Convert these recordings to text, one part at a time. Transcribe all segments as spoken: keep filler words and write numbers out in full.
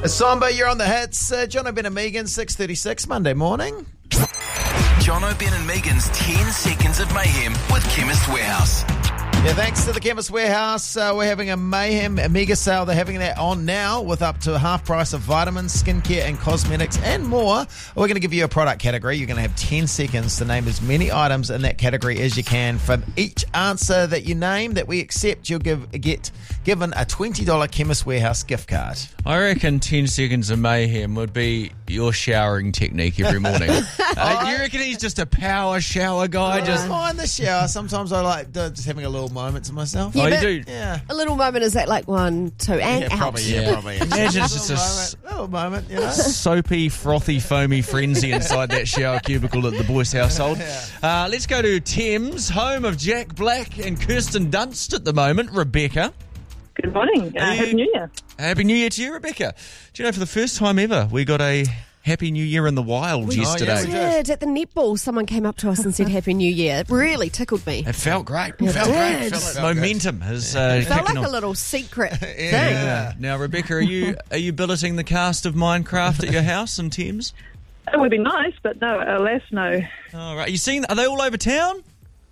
Samba, you're on the hits. Uh, John O'Ben and Megan, six thirty-six, Monday morning. John O'Ben and Megan's ten seconds of mayhem with Chemist Warehouse. Yeah, thanks to the Chemist Warehouse. Uh, we're having a Mayhem Mega Sale. They're having that on now with up to half price of vitamins, skincare and cosmetics and more. We're going to give you a product category. You're going to have ten seconds to name as many items in that category as you can. For each answer that you name that we accept, you'll give get given a twenty dollars Chemist Warehouse gift card. I reckon ten seconds of mayhem would be your showering technique every morning. uh, you reckon he's just a power shower guy? I just just mind the shower. Sometimes I like uh, just having a little moment to myself. Oh, Yeah, you but do? Yeah. A little moment, is that like one, two, and Yeah, out? probably. Yeah, Yeah. probably. Imagine it's just a little s- moment, little moment, you know. soapy, frothy, foamy frenzy inside that shower cubicle at the Boyce household. Uh, let's go to Thames, home of Jack Black and Kirsten Dunst at the moment. Rebecca. Good morning. Uh, Hey. Happy New Year. Happy New Year to you, Rebecca. Do you know, for the first time ever, we got a Happy New Year in the wild We- oh, yesterday. yeah, we Did. At the netball, someone came up to us and said Happy New Year. It really tickled me. It felt great. It felt did. great. Felt like Felt momentum has uh, It felt kicking like on. a little secret thing. Yeah. Now, Rebecca, are you are you billeting the cast of Minecraft at your house in Thames? It would be nice, but no, alas, no. Uh, All right. You seen? Are they all over town?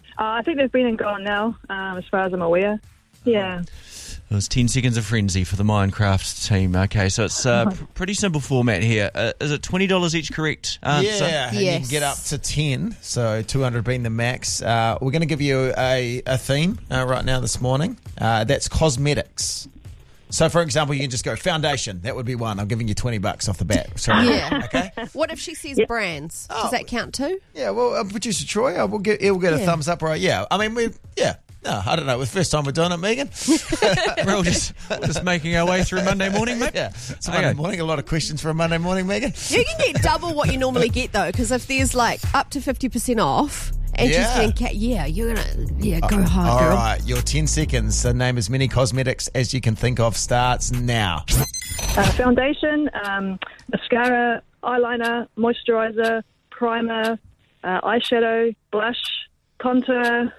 I think they've been and gone now, um, as far as I'm aware. Yeah. It was ten seconds of frenzy for the Minecraft team. Okay, so it's a uh, pr- pretty simple format here. Uh, is it twenty dollars each correct answer? Yeah, and you Yes. can get up to ten, so two hundred being the max. Uh, we're going to give you a, a theme uh, right now this morning. Uh, that's cosmetics. So, for example, you can just go foundation. That would be one. I'm giving you twenty bucks off the bat. Sorry. Yeah. Okay. What if she says brands? Oh. Does that count too? Yeah, well, uh, producer Troy, uh, we'll get, he'll get a Yeah. thumbs up, right? Yeah. I mean, we, yeah. No, I don't know. It's the first time we're doing it, Megan. We're all just, just making our way through Monday morning, mate. Yeah. It's a Monday Okay. morning. A lot of questions for a Monday morning, Megan. You can get double what you normally get though, because if there's like up to fifty percent off, and Yeah. she's getting cat, yeah, you're gonna yeah go hard, All girl. right, your ten seconds. So name as many cosmetics as you can think of starts now. Uh, foundation, um, mascara, eyeliner, moisturiser, primer, uh, eyeshadow, blush, contour.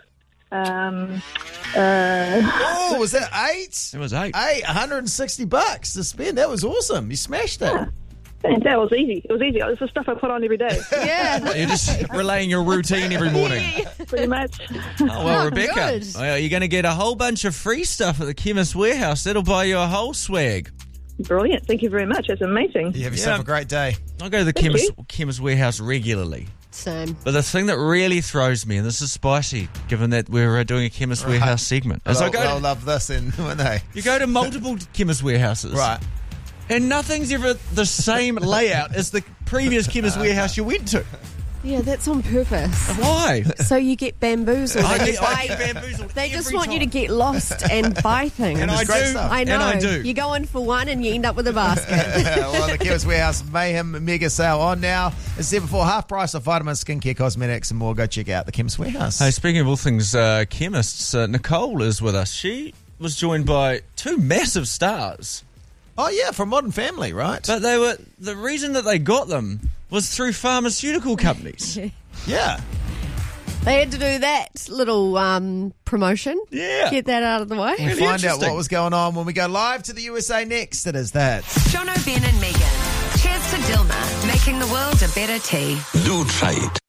Um, uh, Oh, was that eight? It was eight. Eight, one hundred sixty bucks to spend. That was awesome. You smashed it. and that was easy. It was easy. It's the stuff I put on every day, Yeah. You're just relaying your routine every morning. pretty much. Oh, well, Oh, Rebecca, good. well, you're going to get a whole bunch of free stuff at the Chemist Warehouse. That'll buy you a whole swag. Brilliant. Thank you very much. That's amazing. You have yourself Yeah. a great day. I go to the Thank Chemist, you. Chemist Warehouse regularly. Same. But the thing that really throws me, and this is spicy, given that we're uh, doing a Chemist Warehouse segment, is I They'll, go they'll to, love this, in, won't they? you go to multiple Chemist Warehouses. Right. And nothing's ever the same layout as the previous Chemist Warehouse you went to. Yeah, that's on purpose. Why? So you get bamboozled. I They get, I buy- get bamboozled They just every want you to time. get lost and buy things. And I great do. stuff. I know. And I do. You go in for one and you end up with a basket. well, the Chemist Warehouse Mayhem Mega Sale on now. It's there before half price of vitamins, skincare, cosmetics, and more. Go check out the Chemist Warehouse. Hey, speaking of all things uh, chemists, uh, Nicole is with us. She was joined by two massive stars. Oh, yeah, from Modern Family, right? But they were the reason that they got them was through pharmaceutical companies. yeah. They had to do that little um, promotion. Yeah. Get that out of the way. We'll Really find out interesting. what was going on when we go live to the U S A next. It is that. John O'Ben and Megan. Cheers to Dilma, making the world a better tea. Do try it.